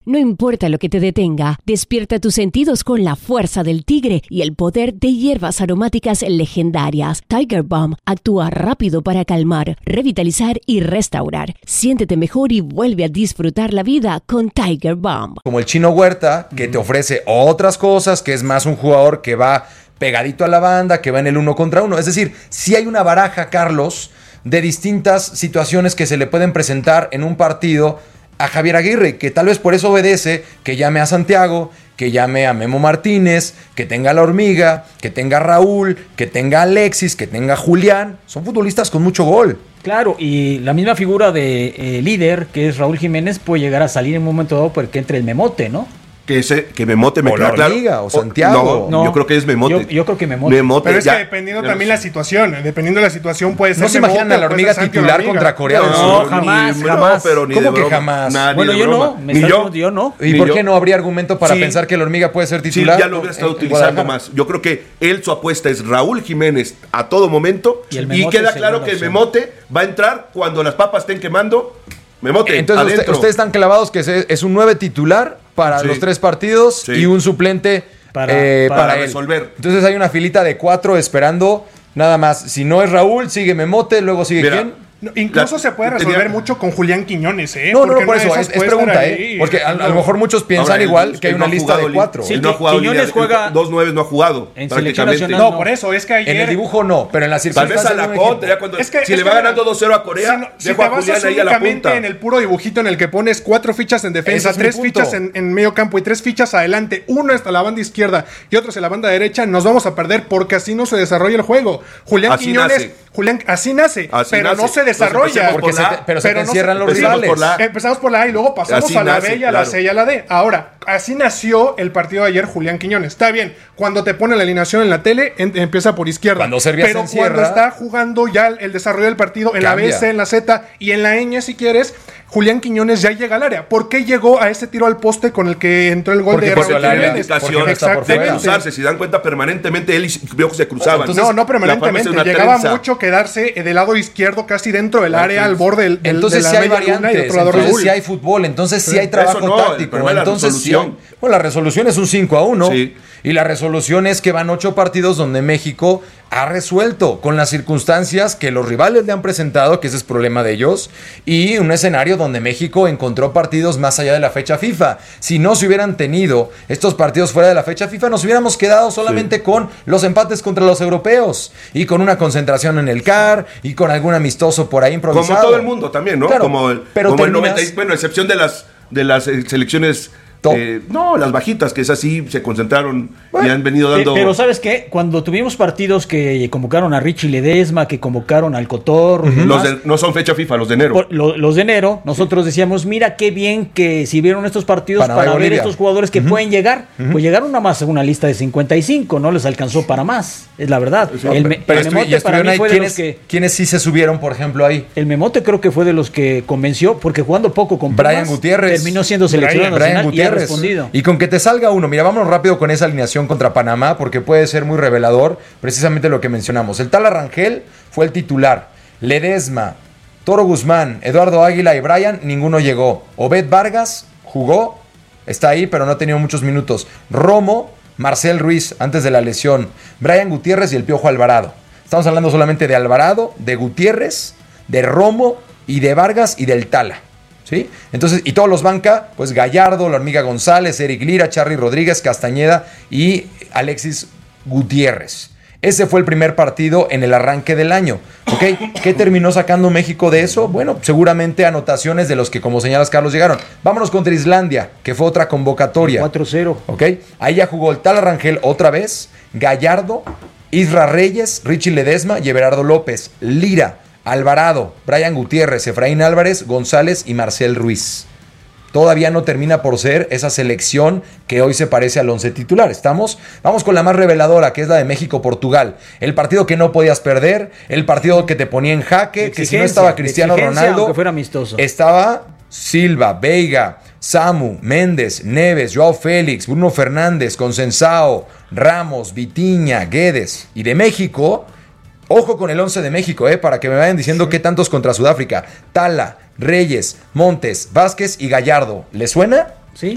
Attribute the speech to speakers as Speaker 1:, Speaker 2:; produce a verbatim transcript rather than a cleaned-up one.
Speaker 1: No importa lo que te detenga, despierta tus sentidos con la fuerza del tigre y el poder de hierbas aromáticas legendarias. Tiger Balm actúa rápido para calmar, revitalizar y restaurar. Siéntete mejor y vuelve a disfrutar la vida con Tiger Balm.
Speaker 2: Como el Chino Huerta, que te ofrece otras cosas, que es más un jugador que va pegadito a la banda, que va en el uno contra uno. Es decir, si hay una baraja, Carlos, de distintas situaciones que se le pueden presentar en un partido a Javier Aguirre, que tal vez por eso obedece que llame a Santiago, que llame a Memo Martínez, que tenga a La Hormiga, que tenga a Raúl, que tenga a Alexis, que tenga a Julián. Son futbolistas con mucho gol.
Speaker 3: Claro, y la misma figura de eh, líder, que es Raúl Jiménez, puede llegar a salir en un momento dado porque entre el Memote, ¿no?
Speaker 4: Que, ese, que Memote me
Speaker 2: o
Speaker 4: queda
Speaker 2: La
Speaker 4: claro.
Speaker 2: Hormiga, o Santiago.
Speaker 4: No, no, yo creo que es Memote.
Speaker 3: Yo, yo creo que Memote.
Speaker 4: Memote
Speaker 5: Pero es
Speaker 4: ya,
Speaker 5: que dependiendo
Speaker 4: ya
Speaker 5: también
Speaker 4: no
Speaker 5: la situación, dependiendo de la situación puede ser
Speaker 2: ¿No se
Speaker 5: Memote,
Speaker 2: imaginan a La
Speaker 5: puede
Speaker 2: Hormiga
Speaker 5: ser Santi
Speaker 2: titular
Speaker 5: Hormiga.
Speaker 2: contra Corea del
Speaker 3: No,
Speaker 2: Sur?
Speaker 3: jamás,
Speaker 4: ni,
Speaker 3: jamás.
Speaker 4: No, pero ni
Speaker 2: ¿Cómo
Speaker 4: de
Speaker 2: que
Speaker 4: broma.
Speaker 2: jamás?
Speaker 4: Nah,
Speaker 3: Bueno,
Speaker 4: ni
Speaker 3: yo
Speaker 4: de
Speaker 3: no,
Speaker 4: broma.
Speaker 3: me
Speaker 4: Ni
Speaker 3: estás
Speaker 4: yo.
Speaker 3: diciendo, yo no.
Speaker 2: ¿Y
Speaker 4: Ni
Speaker 2: por
Speaker 4: yo.
Speaker 2: qué no habría argumento para
Speaker 4: Sí.
Speaker 2: pensar que La Hormiga puede ser
Speaker 4: Sí,
Speaker 2: titular?
Speaker 4: ya lo hubiera estado
Speaker 2: en- en
Speaker 4: utilizando
Speaker 2: Guadalajara?
Speaker 4: más. Yo creo que él, su apuesta es Raúl Jiménez a todo momento.
Speaker 3: Y el
Speaker 4: Y,
Speaker 3: Memote
Speaker 4: queda
Speaker 3: es
Speaker 4: claro
Speaker 3: segunda
Speaker 4: que el
Speaker 3: opción.
Speaker 4: Memote va a entrar cuando las papas estén quemando. Memote,
Speaker 2: Entonces usted-
Speaker 4: adentro.
Speaker 2: ustedes están clavados que se- es un nueve titular para
Speaker 4: Sí.
Speaker 2: los tres partidos
Speaker 4: Sí.
Speaker 2: y un suplente
Speaker 3: Para-
Speaker 2: eh,
Speaker 3: para
Speaker 2: para, él.
Speaker 4: resolver.
Speaker 2: Entonces hay una filita de cuatro esperando nada más. Si no es Raúl, sigue Memote, luego sigue
Speaker 4: Mira,
Speaker 2: quién.
Speaker 5: No, incluso
Speaker 4: La-
Speaker 5: se puede resolver
Speaker 4: tenía-
Speaker 5: mucho con Julián Quiñones, ¿eh?
Speaker 2: No, no,
Speaker 5: Porque
Speaker 2: por
Speaker 5: una de
Speaker 2: eso,
Speaker 5: esas
Speaker 2: es, es
Speaker 5: puede estar
Speaker 2: pregunta,
Speaker 5: ahí
Speaker 2: ¿eh?
Speaker 5: y-
Speaker 2: Porque a, a lo mejor muchos piensan
Speaker 4: Ahora, él-
Speaker 2: igual que hay
Speaker 4: él
Speaker 2: una
Speaker 4: no ha
Speaker 2: lista
Speaker 4: jugado
Speaker 2: de cuatro.
Speaker 3: Sí,
Speaker 4: Él no ha
Speaker 3: que
Speaker 4: jugado
Speaker 3: Quiñones
Speaker 4: liga-
Speaker 3: juega-
Speaker 4: dos nueves no ha jugado.
Speaker 3: En
Speaker 4: prácticamente.
Speaker 3: selección nacional
Speaker 5: No,
Speaker 3: no.
Speaker 5: por eso, es que ayer...
Speaker 2: En el dibujo no, pero en las
Speaker 4: Tal
Speaker 2: circunstancias
Speaker 4: vez a la
Speaker 2: de un equipo.
Speaker 4: contra, ya cuando
Speaker 5: Es que-
Speaker 4: si
Speaker 5: es
Speaker 4: le
Speaker 5: que
Speaker 4: va
Speaker 5: mira,
Speaker 4: ganando dos cero a Corea,
Speaker 5: Si, no- si
Speaker 4: dejo
Speaker 5: te
Speaker 4: a
Speaker 5: basas
Speaker 4: Julián ahí a la
Speaker 5: únicamente
Speaker 4: punta.
Speaker 5: en el puro dibujito en el que pones cuatro fichas en defensa,
Speaker 2: Ese es mi
Speaker 5: tres
Speaker 2: punto.
Speaker 5: fichas en, en medio campo y tres fichas adelante, uno hasta la banda izquierda y otro hacia la banda derecha, nos vamos a perder porque así no se desarrolla el juego. Julián
Speaker 4: Así
Speaker 5: Quiñones,
Speaker 4: nace.
Speaker 5: Julián, así nace,
Speaker 4: Así
Speaker 5: pero
Speaker 4: nace.
Speaker 5: no se
Speaker 4: Entonces
Speaker 5: desarrolla.
Speaker 4: empecemos
Speaker 2: Porque
Speaker 4: por
Speaker 2: se
Speaker 4: la
Speaker 2: te-
Speaker 4: A,
Speaker 2: pero se
Speaker 5: pero
Speaker 2: te
Speaker 5: no
Speaker 2: encierran
Speaker 5: se-
Speaker 2: los
Speaker 4: empecemos
Speaker 2: rivales.
Speaker 4: por la A.
Speaker 5: Empezamos por la A y luego pasamos
Speaker 4: Así
Speaker 5: a la
Speaker 4: nace,
Speaker 5: B y a la
Speaker 4: claro.
Speaker 5: C y a la D. Ahora, así nació el partido de ayer Julián Quiñones. Está bien, cuando te pone la alineación en la tele, en- empieza por izquierda.
Speaker 2: Cuando Serbia se
Speaker 5: pero
Speaker 2: encierra,
Speaker 5: cuando está jugando ya el, el desarrollo del partido en la
Speaker 2: cambia.
Speaker 5: B, C, en la Z y en la ñ, si quieres, Julián Quiñones ya llega al área. ¿Por qué llegó a ese tiro al poste con el que entró el gol
Speaker 2: Porque
Speaker 5: de
Speaker 2: por
Speaker 5: Raúl
Speaker 2: el área,
Speaker 5: Jiménez?
Speaker 2: porque
Speaker 4: no está por
Speaker 5: Exactamente.
Speaker 4: de cruzarse, si dan cuenta permanentemente él y Piojo se cruzaban.
Speaker 2: Entonces,
Speaker 5: no, no
Speaker 4: la forma
Speaker 5: permanentemente.
Speaker 4: es una
Speaker 5: Llegaba
Speaker 4: trenza.
Speaker 5: mucho quedarse del lado izquierdo, casi dentro del
Speaker 4: La
Speaker 5: área, al
Speaker 4: trenza.
Speaker 5: borde del, del-
Speaker 2: Entonces
Speaker 5: de la
Speaker 2: sí hay
Speaker 5: media luna y
Speaker 2: variantes,
Speaker 5: del otro lado
Speaker 2: entonces
Speaker 5: Raúl.
Speaker 2: sí hay fútbol, entonces sí hay
Speaker 4: Eso
Speaker 2: trabajo
Speaker 4: no, el
Speaker 2: táctico,
Speaker 4: problema es la
Speaker 2: entonces sí hay-
Speaker 4: resolución.
Speaker 2: bueno, la resolución es un cinco a uno
Speaker 4: Sí.
Speaker 2: y la resolución es que van ocho partidos donde México ha resuelto con las circunstancias que los rivales le han presentado, que ese es problema de ellos, y un escenario donde México encontró partidos más allá de la fecha FIFA. Si no se hubieran tenido estos partidos fuera de la fecha FIFA, nos hubiéramos quedado solamente
Speaker 4: Sí.
Speaker 2: con los empates contra los europeos y con una concentración en el C A R y con algún amistoso por ahí improvisado.
Speaker 4: Como todo el mundo también, ¿no?
Speaker 2: Claro,
Speaker 4: como el,
Speaker 2: pero
Speaker 4: como el
Speaker 2: terminas-
Speaker 4: noventa y- bueno, a excepción de las de las eh, selecciones
Speaker 2: Top.
Speaker 4: eh, no, las bajitas, que es así, se concentraron y han venido
Speaker 3: Pe-
Speaker 4: dando.
Speaker 3: Pero ¿sabes qué? Cuando tuvimos partidos que convocaron a Richie Ledesma, que convocaron al Cotorro, y
Speaker 4: los
Speaker 3: demás,
Speaker 4: de- no son fecha FIFA, los de enero.
Speaker 3: por- lo- los de enero, nosotros decíamos, mira qué bien que si vieron estos partidos
Speaker 2: Panamá y
Speaker 3: para ver
Speaker 2: Bolivia.
Speaker 3: estos jugadores que pueden llegar. Pues llegaron nada más a una lista de cincuenta y cinco, no les alcanzó para más, es la verdad.
Speaker 2: No,
Speaker 3: el,
Speaker 2: pero
Speaker 3: me-
Speaker 2: pero
Speaker 3: el
Speaker 2: estu-
Speaker 3: Memote
Speaker 2: y
Speaker 3: para
Speaker 2: estuvieron
Speaker 3: mí
Speaker 2: ahí
Speaker 3: fue de los
Speaker 2: quienes,
Speaker 3: que...
Speaker 2: quienes sí se subieron, por ejemplo, ahí.
Speaker 3: El Memote creo que fue de los que convenció, porque jugando poco con
Speaker 2: Brian
Speaker 3: Pumas,
Speaker 2: Gutiérrez.
Speaker 3: terminó siendo seleccionado
Speaker 2: Brian
Speaker 3: nacional y ha
Speaker 2: Gutiérrez.
Speaker 3: respondido.
Speaker 2: Y con que te salga uno, mira, vámonos rápido con esa alineación contra Panamá, porque puede ser muy revelador, precisamente lo que mencionamos. El tal Arrangel fue el titular. Ledesma, Toro Guzmán, Eduardo Águila y Brian, ninguno llegó. Obed Vargas jugó, está ahí, pero no ha tenido muchos minutos. Romo, Marcel Ruiz, antes de la lesión. Brian Gutiérrez y el Piojo Alvarado. Estamos hablando solamente de Alvarado, de Gutiérrez, de Romo y de Vargas y del Tala. ¿Sí? Entonces, y todos los banca, pues Gallardo, La Hormiga González, Eric Lira, Charly Rodríguez, Castañeda y Alexis Gutiérrez. Ese fue el primer partido en el arranque del año. ¿Ok? ¿Qué terminó sacando México de eso? Bueno, seguramente anotaciones de los que, como señalas, Carlos, llegaron. Vámonos contra Islandia, que fue otra convocatoria.
Speaker 3: cuatro cero.
Speaker 2: ¿Ok? Ahí ya jugó el tal Arrangel otra vez, Gallardo, Isra Reyes, Richie Ledesma y Everardo López, Lira, Alvarado, Brian Gutiérrez, Efraín Álvarez, González y Marcel Ruiz. Todavía no termina por ser esa selección que hoy se parece al once titular. ¿Estamos? Vamos con la más reveladora, que es la de México-Portugal. El partido que no podías perder, el partido que te ponía en jaque, que si no estaba Cristiano Ronaldo,
Speaker 3: aunque fuera amistoso.
Speaker 2: estaba Silva, Veiga, Samu, Méndez, Neves, Joao Félix, Bruno Fernández, Consensao, Ramos, Vitinha, Guedes. Y de México, ojo con el once de México, eh, para que me vayan diciendo qué tantos contra Sudáfrica. Tala, Reyes, Montes, Vázquez y Gallardo. ¿Le suena?